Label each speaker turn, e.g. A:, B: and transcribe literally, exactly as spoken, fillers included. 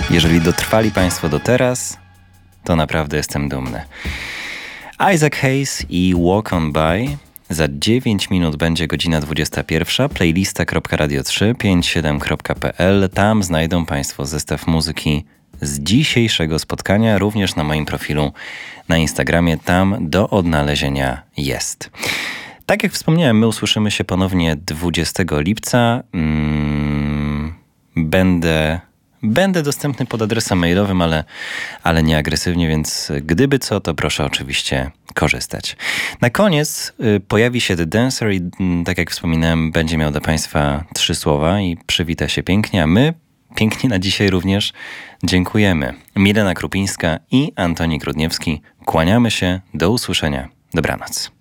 A: Jeżeli dotrwali Państwo do teraz, to naprawdę jestem dumny. Isaac Hayes i Walk On By. Za dziewięć minut będzie godzina dwudziesta pierwsza. playlista kropka radio trzy pięćdziesiąt siedem kropka p l. Tam znajdą Państwo zestaw muzyki z dzisiejszego spotkania, również na moim profilu na Instagramie. Tam do odnalezienia jest. Tak jak wspomniałem, my usłyszymy się ponownie dwudziestego lipca. Hmm, będę... Będę dostępny pod adresem mailowym, ale, ale nie agresywnie, więc gdyby co, to proszę oczywiście korzystać. Na koniec y, pojawi się The Dancer i y, tak jak wspominałem, będzie miał do Państwa trzy słowa i przywita się pięknie, a my pięknie na dzisiaj również dziękujemy. Milena Krupińska i Antoni Grudniewski. Kłaniamy się, do usłyszenia. Dobranoc.